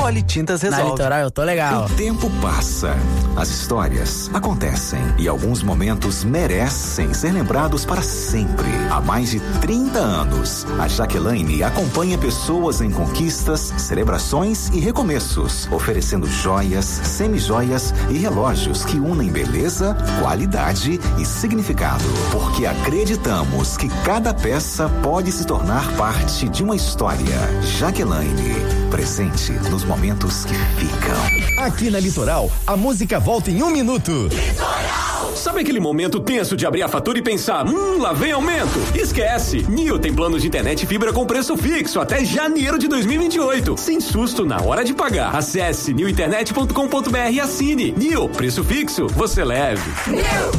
Politintas resolve. Na Litoral eu tô legal. O tempo passa, as histórias acontecem e alguns momentos merecem ser lembrados para sempre. Há mais de 30 anos, a Jaqueline acompanha pessoas em conquistas, celebrações e recomeços, oferecendo joias, semijoias e relógios que unem beleza, qualidade e significado. Porque acreditamos que cada peça pode se tornar parte de uma história. Jaqueline, presente nos momentos que ficam. Aqui na Litoral, a música volta em 1 minuto. Litoral! Sabe aquele momento tenso de abrir a fatura e pensar, lá vem aumento? Esquece! Nio tem planos de internet e fibra com preço fixo até janeiro de 2028. Sem susto na hora de pagar. Acesse niointernet.com.br e assine. Nio, preço fixo, você leve.